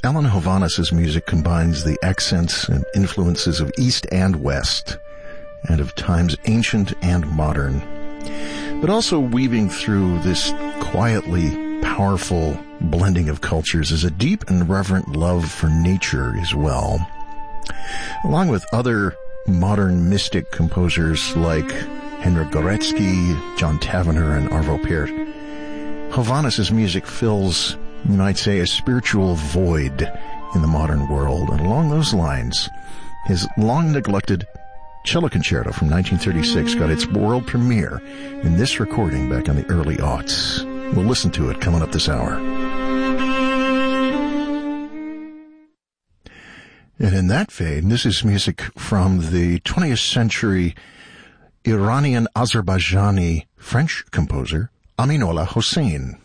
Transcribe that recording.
Alan Hovhaness' music combines the accents and influences of East and West, and of times ancient and modern, but also weaving through this quietly powerful blending of cultures is a deep and reverent love for nature as well. Along with other modern mystic composers like Henryk Górecki, John Tavener, and Arvo Pärt, Hovhaness' music fills, you might say, a spiritual void in the modern world. And along those lines, his long-neglected cello concerto from 1936 got its world premiere in this recording back in the early aughts. We'll listen to it coming up this hour. And in that vein, this is music from the 20th century Iranian-Azerbaijani French composer Aminollah Hossein.